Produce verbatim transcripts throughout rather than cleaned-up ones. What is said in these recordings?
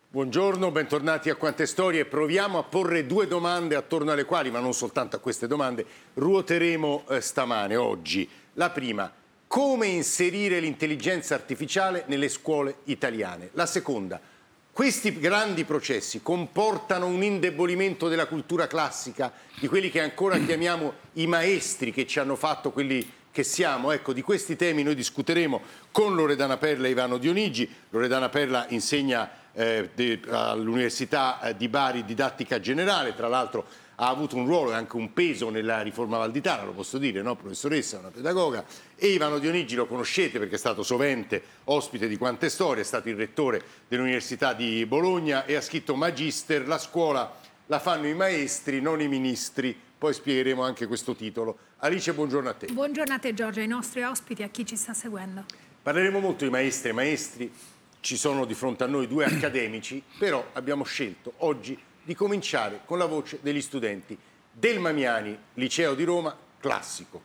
Buongiorno, bentornati a Quante Storie. Proviamo a porre due domande attorno alle quali, ma non soltanto a queste domande, ruoteremo eh, stamane, oggi. La prima, come inserire l'intelligenza artificiale nelle scuole italiane? La seconda, questi grandi processi comportano un indebolimento della cultura classica, di quelli che ancora chiamiamo i maestri che ci hanno fatto quelli che siamo? Ecco, di questi temi noi discuteremo con Loredana Perla e Ivano Dionigi. Loredana Perla insegna eh, all'Università di Bari didattica generale, tra l'altro ha avuto un ruolo e anche un peso nella riforma valditana, lo posso dire, no? Professoressa, una pedagoga. E Ivano Dionigi lo conoscete perché è stato sovente ospite di Quante Storie, è stato il rettore dell'Università di Bologna e ha scritto Magister, la scuola la fanno i maestri, non i ministri. Poi spiegheremo anche questo titolo. Alice, buongiorno a te. Buongiorno a te Giorgio, ai nostri ospiti e a chi ci sta seguendo. Parleremo molto di maestre e maestri, ci sono di fronte a noi due accademici, però abbiamo scelto oggi di cominciare con la voce degli studenti del Mamiani, Liceo di Roma, classico.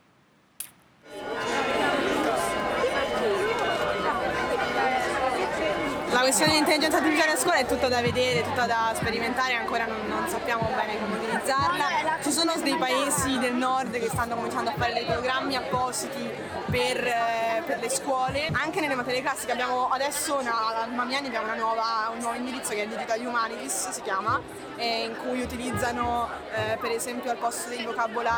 La questione dell'intelligenza artificiale a scuola è tutta da vedere, tutta da sperimentare, ancora non, non sappiamo bene come utilizzarla. Ci sono dei paesi del nord che stanno cominciando a fare dei programmi appositi per, eh, per le scuole. Anche nelle materie classiche abbiamo adesso una, al Mamiani abbiamo una nuova, un nuovo indirizzo che è Digital Humanities, si chiama, eh, in cui utilizzano eh, per esempio al posto dei vocabolari